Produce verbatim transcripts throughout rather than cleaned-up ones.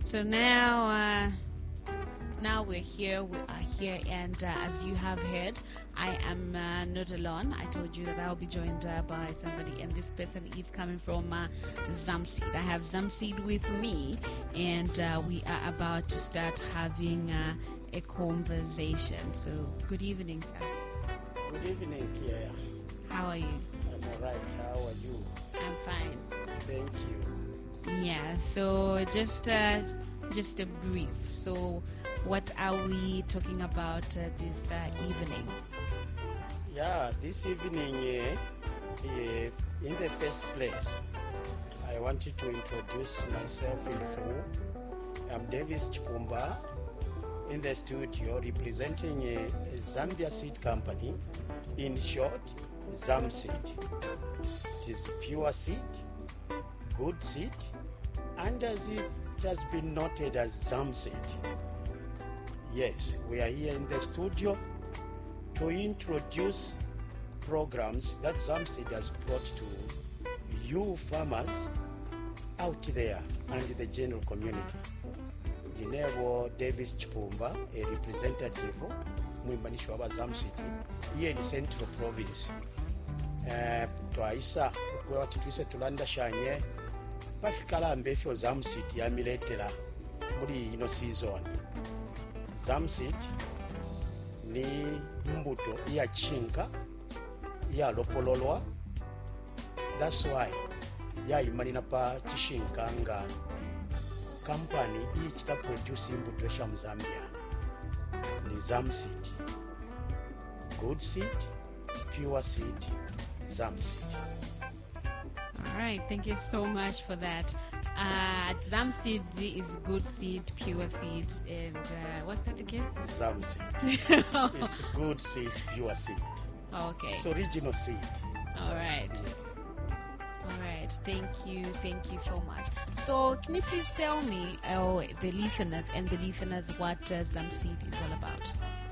So now, uh, now we're here. We are here, and uh, as you have heard, I am uh, not alone. I told you that I'll be joined uh, by somebody, and this person is coming from uh, Zamseed. I have Zamseed with me, and uh, we are about to start having uh, a conversation. So, good evening, sir. Good evening, Kia. How are you? I'm all right. How are you? I'm fine. Thank you. Yeah. So just uh, just a brief. So, what are we talking about uh, this uh, evening? Yeah, this evening, uh, uh, in the first place, I wanted to introduce myself in full. I'm Davis Chipumba in the studio representing a, a Zambia Seed Company, in short, Zamseed. It is pure seed, good seed, and as it has been noted as Zamseed. Yes, we are here in the studio to introduce programs that Zamseed has brought to you farmers out there and the general community. Inevo Davis Chipumba, a representative mwimbanisho wa Zamseed here in Central Province. Uh, twaisa okwewa titwise tulanda shanye pafikala mbefyo Zamseed yamiletera muri ino season. Zamseed ni mbuto ya chinka ya lopololwa. That's why ya imanina pa chishinka nga company hii chita produce mbuto sha Mzambia ni Zamseed. Good seed, pure seed, Zamseed. All right, thank you so much for that. Uh, Zamseed is good seed, pure seed, and uh, what's that again? Zamseed. It's good seed, pure seed. Okay. It's original seed. All right. Yes. All right. Thank you. Thank you so much. So, can you please tell me, oh, the listeners and the listeners, what uh, Zamseed is all about?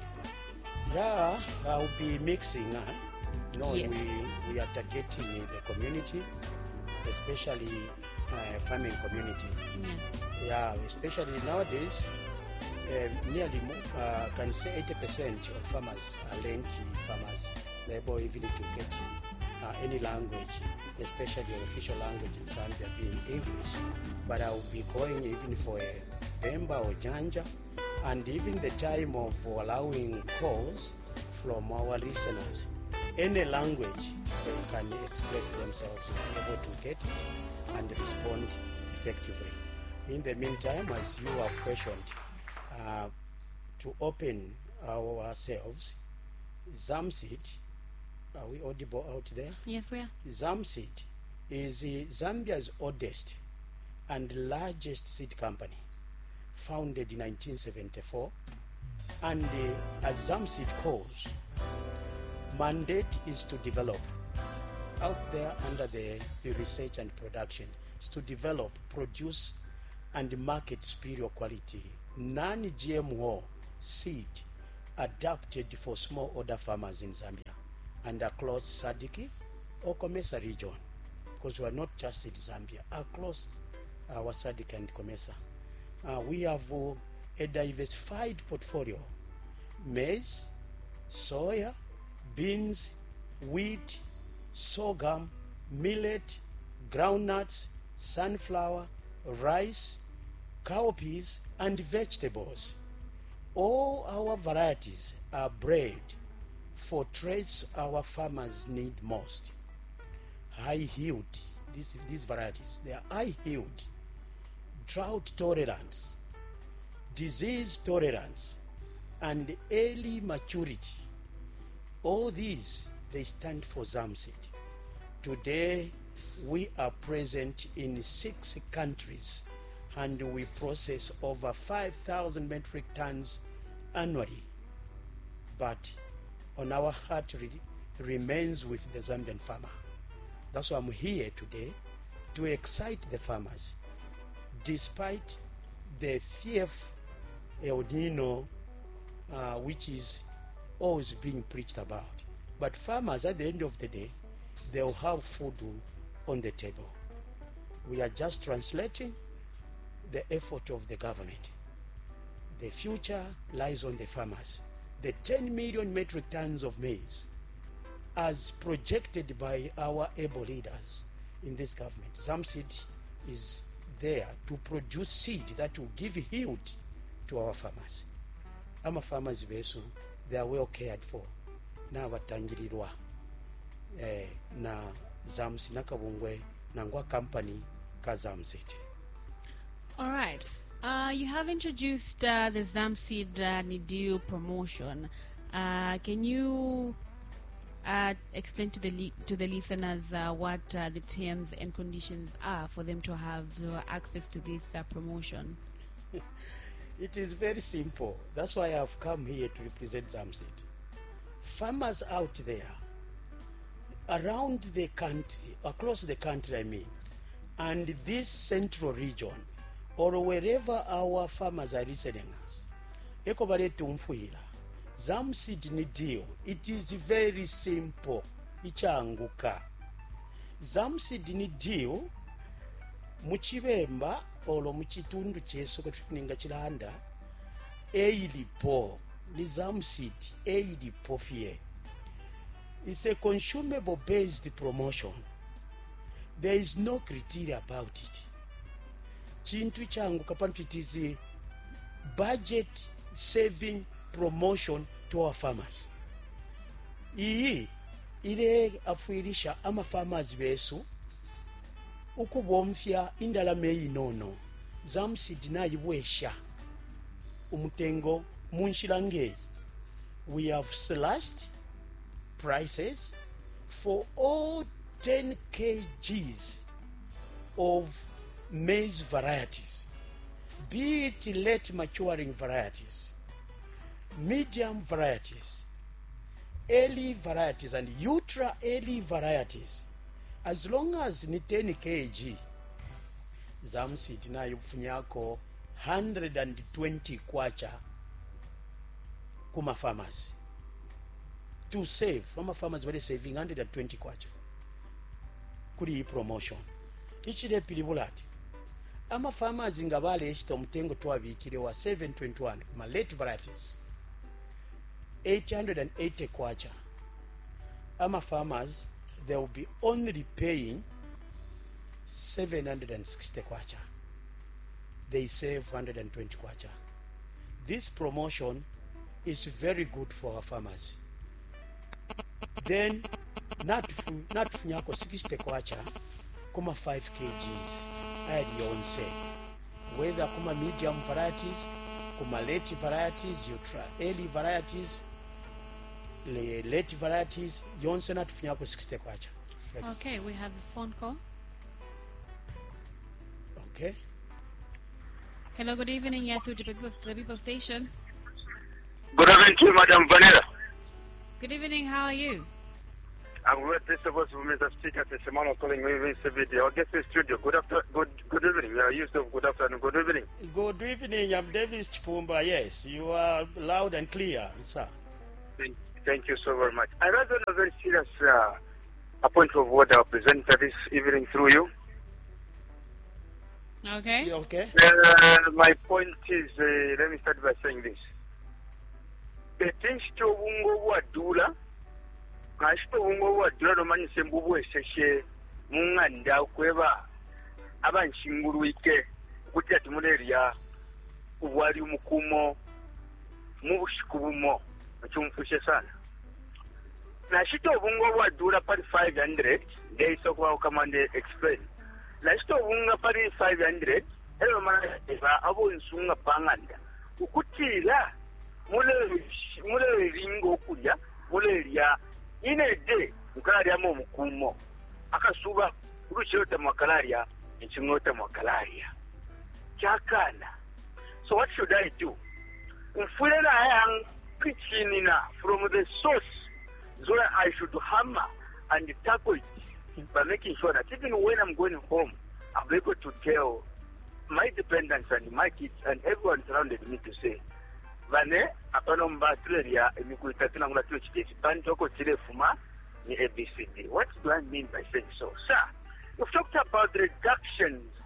Yeah, I'll be mixing. Uh, you know, Yes. we, we are targeting the community, especially uh, farming community. Yeah. Yeah, especially nowadays, uh, nearly, uh, can say eighty percent of farmers are lengthy farmers. They're able even to get uh, any language, especially the official language in Zambia being English. But I will be going even for a Bemba or Janja, and even the time of allowing calls from our listeners. Any language they can express themselves, be able to get it and respond effectively. In the meantime, as you have questioned, uh, to open ourselves, Zamseed, are we audible out there? Yes, we are. Zamseed is uh, Zambia's oldest and largest seed company, founded in nineteen seventy-four, and uh, as Zamseed calls, mandate is to develop out there under the, the research and production is to develop, produce, and market superior quality non-G M O seed adapted for smallholder farmers in Zambia and across Sadiki or Comesa region, because we are not just in Zambia, across our Sadiki and Comesa. Uh, we have uh, a diversified portfolio: maize, soya, beans, wheat, sorghum, millet, groundnuts, sunflower, rice, cowpeas, and vegetables. All our varieties are bred for traits our farmers need most. High yield, these, these varieties, they are high yield, drought tolerance, disease tolerance, and early maturity. All these, they stand for Zamseed. Today, we are present in six countries, and we process over five thousand metric tons annually. But on our heart re- remains with the Zambian farmer. That's why I'm here today, to excite the farmers. Despite the fierce El Nino, uh, which is always being preached about. But farmers, at the end of the day, they'll have food on the table. We are just translating the effort of the government. The future lies on the farmers. The ten million metric tons of maize, as projected by our able leaders in this government, ZAMSEED is there to produce seed that will give yield to our farmers. Our farmers besu, they are well cared for. Na batangirirwa eh, na ZAMSEED na kabungwe na ngwa company ka ZAMSEED. All right. Uh, you have introduced uh, the ZAMSEED uh, Nidio promotion. Uh, can you uh, explain to the li- to the listeners uh, what uh, the terms and conditions are for them to have uh, access to this uh, promotion? It is very simple. That's why I've come here to represent ZAMSEED. Farmers out there, around the country, across the country I mean, and this central region, or wherever our farmers are listening us, ekobalete umfuira ZAMSEED ni deal. It is very simple. Ichanguka. ZAMSEED ni deal muchibemba olo muchitundu cheso katufuninga chilanda eilipo ni ZAMSEED eilipo fie. It's a consumable based promotion. There is no criteria about it. Chintu changu kapantu, it is a budget saving promotion to our farmers. Iyi ile afuirisha ama farmers besu ukubomfya indala meyi nono ZAMSEED na yibwesha umutengo munshilangei. We have slashed prices for all ten kilograms of maize varieties, be it late maturing varieties, medium varieties, early varieties, and ultra early varieties. As long as ni ten kilograms, ZAMSEED na yufunyako one hundred twenty kwacha kuma farmers. To save, from farmers were saving one hundred twenty kwacha. Kuri promotion. Ichide pilibulati. Ama farmers ngabale eshita omutengo twabikire wa seven twenty-one kuma late varieties eight hundred eighty kwacha. Ama farmers, they will be only paying seven hundred sixty kwacha. They save one hundred twenty kwacha. This promotion is very good for our farmers. Then not not funyako sixty kwacha kuma five kilograms. Add your own say. Whether kuma medium varieties, kuma late varieties, ultra early varieties, late varieties, yonse na tufunyako sixty kwacha. Okay, we have a phone call. Okay. Hello, good evening. Yeah, through to the people, the people station. Good evening to you, Madam Vanilla. Good evening. How are you? I'm with this of us, Mister Speaker, Simano calling me this video. I'll get to the studio. Good after, good, good evening. You are used to good afternoon. Good evening. Good evening. I'm Davis Chipumba. Yes, you are loud and clear, sir. Thank, thank you so very much. I rather on a very serious uh, a point of order I'll present this evening through you. Okay. You okay? Uh, my point is, uh, let me start by saying this. The things to Wungo Wadula. Kashito ungo wa duro mani sembubu eseshe munganda kweba abanshinguru ike kuti atumuleria ubwali umukumo mubushikubumo achumfushe sana na shito ungo wa dura pari five hundred they so kwa kamande explain na shito unga pari five hundred elo mana eba abo nsunga panganda ukutira mule mule ringo kulya mule ria ine de mukalaria mo mukumo akasuba urushote mwakalaria nchingota mwakalaria chakana. So what should I do? Mfulena yang pitchinina from the source so I should hammer and tackle it by making sure that even when I'm going home I'm able to tell my dependents and my kids and everyone surrounded me to say Vane, apanomba tuleria emikuita tunangula tule chitesi pantoko chile fuma ni A B C D. What do I mean by saying so? Sir, you've talked about reductions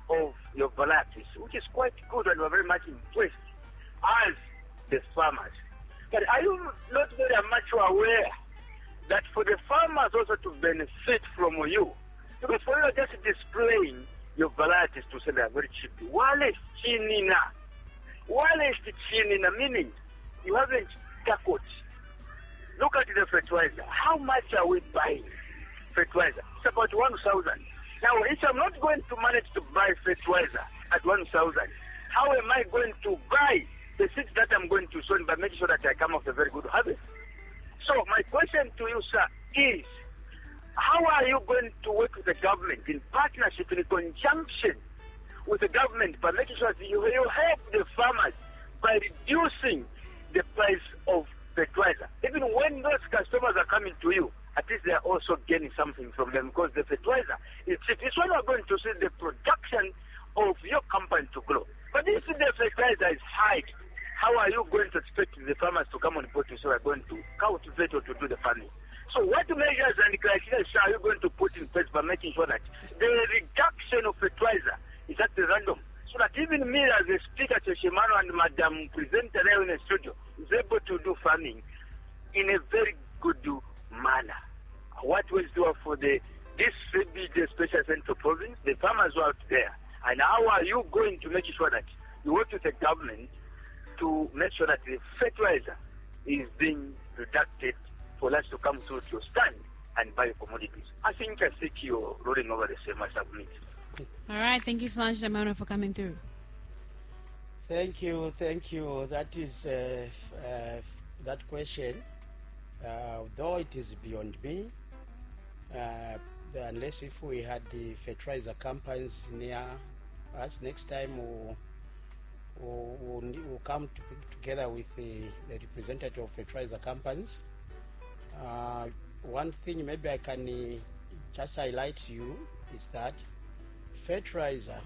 of your varieties, which is quite good, and we're very much impressed as the farmers. But are you not very much aware that for the farmers also to benefit from you, because for you just displaying your varieties to say they are very cheap, wale chinina, wale chinina, meaning you haven't tackled. Look at the fertilizer. How much are we buying fertilizer? It's about one thousand. Now, if I'm not going to manage to buy fertilizer at one thousand, how am I going to buy the seeds that I'm going to sow by making sure that I come off a very good harvest? So my question to you, sir, is how are you going to work with the government in partnership, in conjunction with the government, by making sure that you, you help the farmers by reducing the price of fertilizer? Even when those customers are coming to you, at least they are also gaining something from them, because the fertilizer is cheap. It's when we're going to see the production of your company to grow. But if the fertilizer is high, how are you going to expect the farmers to come on board to say we're going to cultivate or to do the farming? So what measures and criteria are you going to put in place by making sure that the reduction of fertilizer is at the random, so that even me as a speaker, Shimano, and Madam Presenter there in the studio is able to do farming in a very good manner? What ways do you for the this C B D Special Central Province, the farmers who are out there, and how are you going to make sure that you work with the government to make sure that the fertilizer is being reducted for us to come through to your stand and buy commodities? I think I see you rolling over the same as submit. All right, thank you so much, Damano, for coming through. Thank you, thank you. That is uh, uh, that question. Uh, though it is beyond me, uh, unless if we had the fertilizer companies near us, next time we'll, we'll, we'll, we'll come to, together with the, the representative of fertilizer companies. Uh, one thing maybe I can uh, just highlight to you is that fertilizer,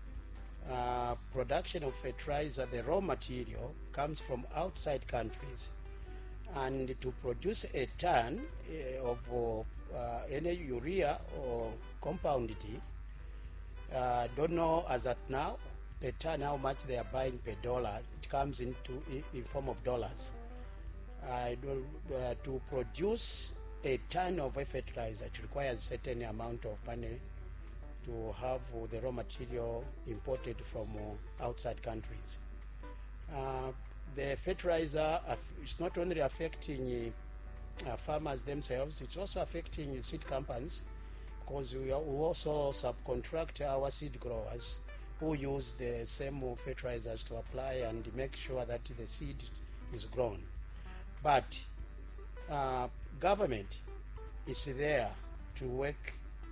uh, production of fertilizer, the raw material comes from outside countries. And to produce a ton uh, of uh, any urea or compound D, uh, don't know as at now per ton how much they are buying per dollar. It comes into in, in form of dollars. Uh, uh, to produce a ton of a fertilizer, it requires a certain amount of money to have uh, the raw material imported from uh, outside countries. Uh, the fertilizer is not only affecting uh, uh, farmers themselves, it's also affecting seed companies, because we, are, we also subcontract our seed growers who use the same fertilizers to apply and make sure that the seed is grown. But uh, government is there to work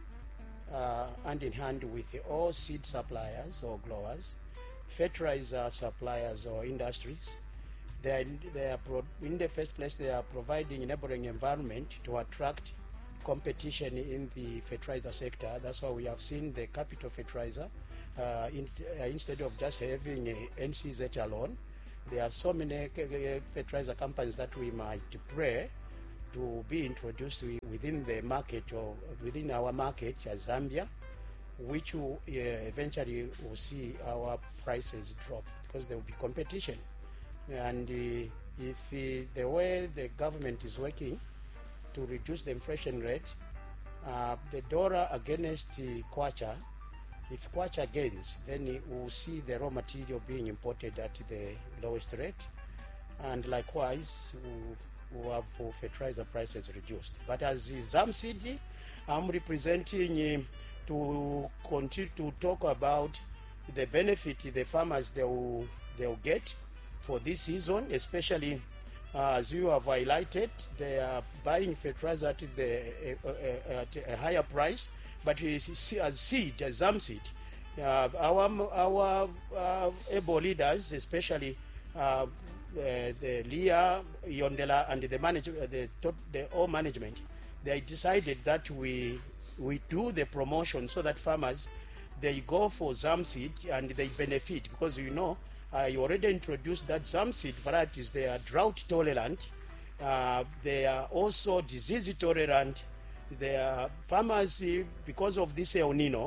uh, hand in hand with all seed suppliers or growers, fertilizer suppliers or industries. They are, they are pro in the first place, they are providing enabling environment to attract competition in the fertilizer sector. That's why we have seen the capital fertilizer. Uh, in, uh, instead of just having a N C Z alone, there are so many fertilizer companies that we might pray to be introduced within the market or within our market as Zambia, which will uh, eventually will see our prices drop because there will be competition. And uh, if uh, the way the government is working to reduce the inflation rate, uh, the dollar against uh, kwacha, if kwacha gains, then we'll see the raw material being imported at the lowest rate, and likewise we'll, we'll have fertilizer prices reduced. But as ZAMSEED, I'm representing uh, to continue to talk about the benefit the farmers they will, they will get for this season, especially uh, as you have highlighted, they are buying fertilizer at, the, uh, uh, at a higher price. But as seed, as ZAMSEED, uh, our our uh, able leaders, especially uh, uh, the Leah, Yondela, and the manage, the the all management, they decided that we we do the promotion so that farmers they go for ZAMSEED and they benefit, because you know I already introduced that ZAMSEED varieties, they are drought tolerant, uh, they are also disease tolerant. The farmers, because of this El Nino,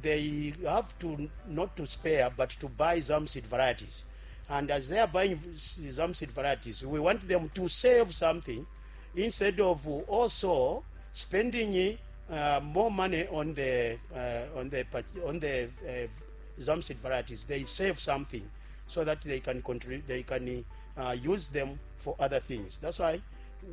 they have to n- not to spare but to buy some seed varieties. And as they are buying v- some seed varieties, we want them to save something instead of also spending uh, more money on the uh, on the pat- on the uh, some seed varieties. They save something so that they can contribute, they can uh, use them for other things. That's why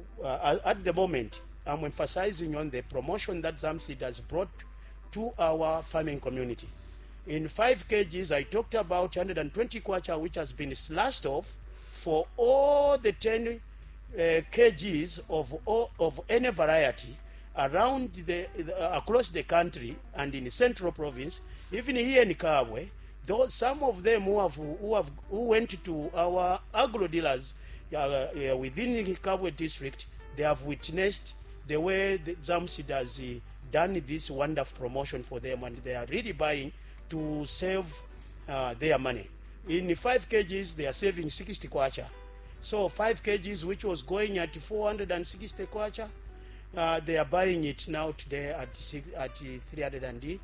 uh, at the moment I'm emphasizing on the promotion that Zamseed has brought to our farming community. In five kgs, I talked about one hundred twenty kwacha, which has been slashed off for all the ten uh, kgs of all, of any variety around the, the across the country and in the central province, even here in Kabwe. Though some of them who have who have who went to our agro dealers uh, uh, within the Kabwe district, they have witnessed the way the Zamseed has uh, done this wonderful promotion for them, and they are really buying to save uh, their money. In five kgs, they are saving sixty kwacha. So five kgs, which was going at four hundred sixty kwacha, uh, they are buying it now today at six, at three hundred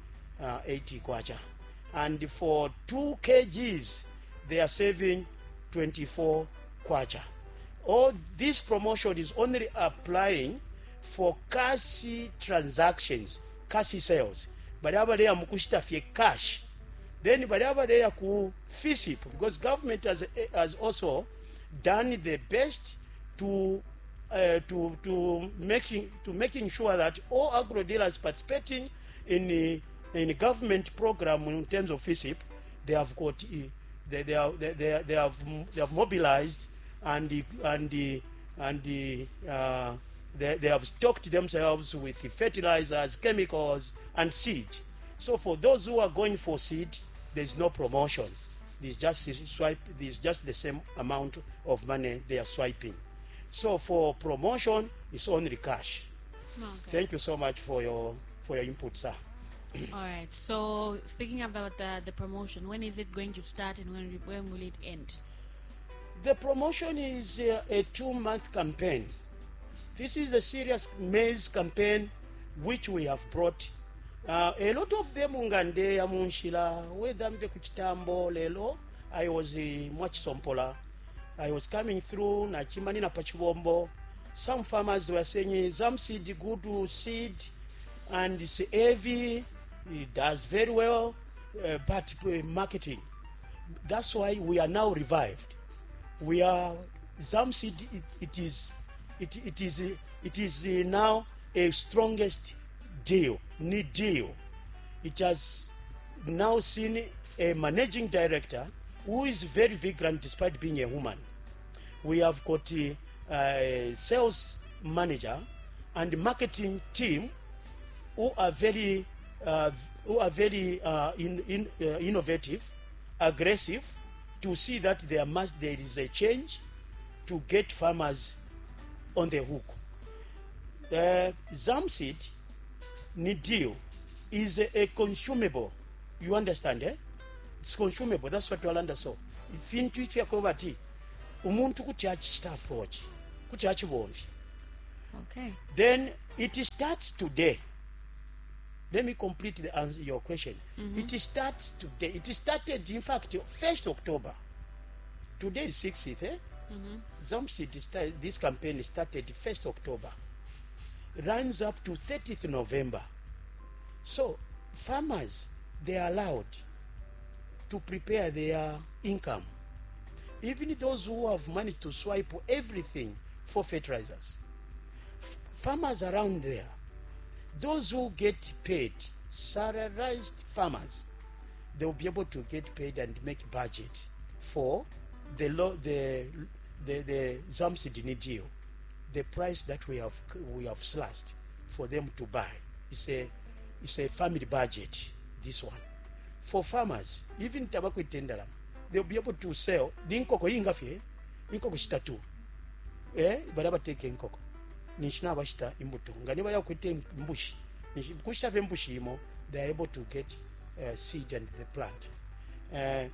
eighty kwacha. And for two kgs, they are saving twenty-four kwacha. All this promotion is only applying for cash transactions, cash sales. But aba there mukushita cash. Then but aba there ku FISIP, because government has has also done the best to uh, to to making to making sure that all agro dealers participating in the in the government program in terms of FISIP, they have got uh, they they, are, they, they, they have they have mobilized and the, and the, and the, uh, they, they have stocked themselves with the fertilizers, chemicals, and seed. So for those who are going for seed, there's no promotion. There's just swipe. There's just the same amount of money they are swiping. So for promotion, it's only cash. Okay. Thank you so much for your for your input, sir. All right. So speaking about the, the promotion, when is it going to start and when when will it end? The promotion is uh, a two-month campaign. This is a serious maize campaign which we have brought. Uh, a lot of them ungande ya munshila whether mte kuchitambo lelo I was uh, mwachisompola. I was coming through na chimani na pachibombo. Some farmers were saying Zamseed good seed and it's heavy, it does very well, uh, but uh, marketing. That's why we are now revived. We are Zamseed. It, it is, it, it is, uh, it is uh, now a strongest deal, need deal. It has now seen a managing director who is very vigilant despite being a woman. We have got a, a sales manager and marketing team who are very, uh, who are very uh, in, in, uh, innovative, aggressive, to see that there must there is a change to get farmers on the hook. Uh, Zamseed Nidio is a, a consumable. You understand, eh? It's consumable. That's what Walanda saw. If into it ya kovati, umuntu kuti achita approach, kuti achibomvi. Okay. Then it starts today. Let me complete the answer your question. Mm-hmm. It starts today. It started, in fact, first October. Today is sixth, eh? Mm-hmm. Zamseed started, this campaign started first October. Runs up to thirtieth November. So farmers, they are allowed to prepare their income. Even those who have managed to swipe everything for fertilizers. F- farmers around there, those who get paid, salarized farmers, they will be able to get paid and make budget for the lo- the the, the Zamseed deal. The price that we have we have slashed for them to buy. It's a it's a family budget, this one. For farmers, even tobacco tendalam, they'll be able to sell ninkoko ingafye, inkoko shitatu. Eh, baraba take inkoko. Nishina bashita imbuto. Ngani bala kwete mbushi. Kushita fe mbushi imo, they are able to get uh, seed and the plant. Uh,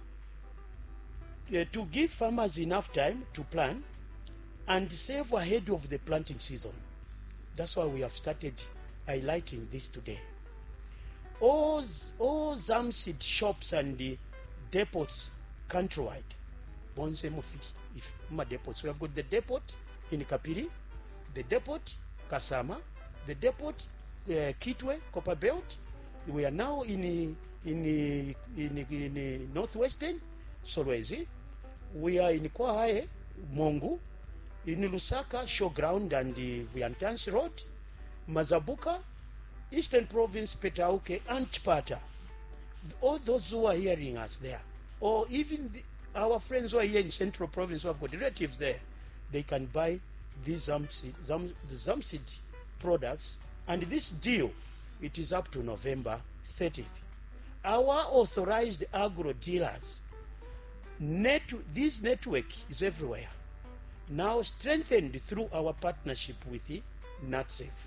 uh, to give farmers enough time to plan and save ahead of the planting season. That's why we have started highlighting this today. all, all Zamseed shops and the depots countrywide. Bonse Mufiki, if my depots. We have got the depot in Kapiri, the depot Kasama, the depot uh, Kitwe, Copper Belt. We are now in in in, in, in northwestern Solwezi. We are in Kwahae, Mongu, in Lusaka, Showground and the Viantansi Road, Mazabuka, Eastern Province, Petauke, and Chipata. All those who are hearing us there, or even the, our friends who are here in Central Province who have got relatives there, they can buy these Zamseed, Zam, the Zamseed products. And this deal, it is up to November thirtieth. Our authorized agro dealers, net, this network is everywhere, now strengthened through our partnership with the NatSafe.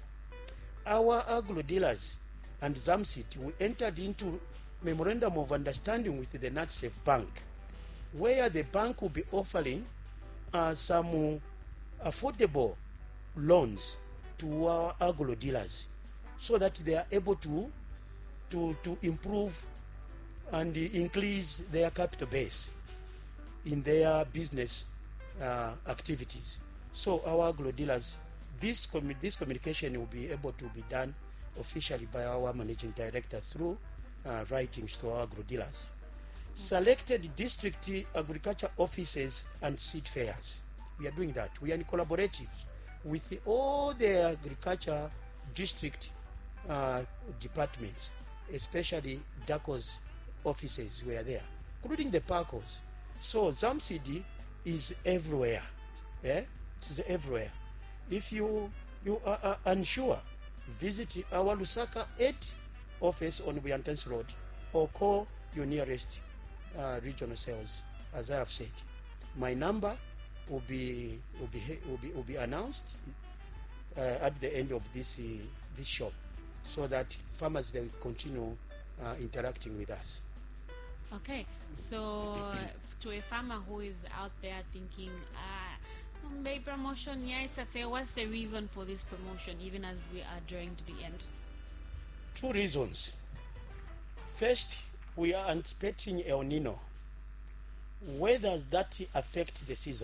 Our agro dealers and Zamseed, we entered into memorandum of understanding with the NatSafe Bank, where the bank will be offering uh, some uh, affordable loans to our agro dealers, so that they are able to to to improve and increase their capital base in their business uh, activities. So our agro dealers, this commu- this communication will be able to be done officially by our managing director through uh, writings to our agro dealers. Selected district agriculture offices and seed fairs. We are doing that. We are in collaborative with the, all the agriculture district uh, departments, especially D A C O's offices were there, including the PACOs. So Zamseed is everywhere. Yeah? It is everywhere. If you you are, are unsure, visit our Lusaka eight office on Buyantansi Road or call your nearest uh, regional sales. As I have said, my number will be will be will be, will be announced uh, at the end of this uh, this shop, so that farmers, they will continue uh, interacting with us. Okay, so f- to a farmer who is out there thinking, ah, maybe promotion, yeah, it's a fair. What's the reason for this promotion, even as we are drawing to the end? Two reasons. First, we are anticipating El Nino. Where does that affect the season?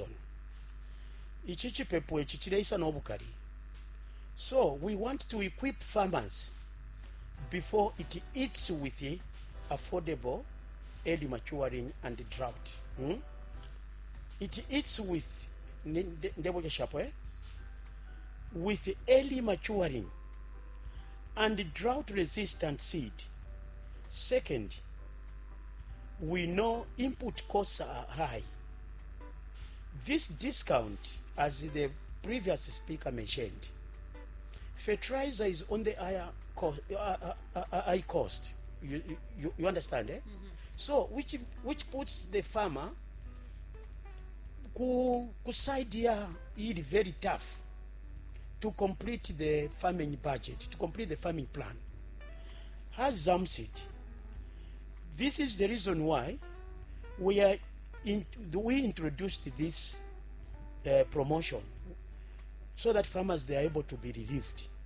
Ichichipepo echichireisa n'obukali. So we want to equip farmers before it eats with the affordable, early maturing and drought. Hmm? It eats with with early maturing and drought resistant seed. Second, we know input costs are high. This discount, as the previous speaker mentioned, fertilizer is on the higher cost, uh, uh, uh, high cost. You, you, you understand, eh? Mm-hmm. So, which which puts the farmer ku side here very tough to complete the farming budget, to complete the farming plan. As Zamseed, this is the reason why we are in, we introduced this uh, promotion, so that farmers, they are able to be relieved.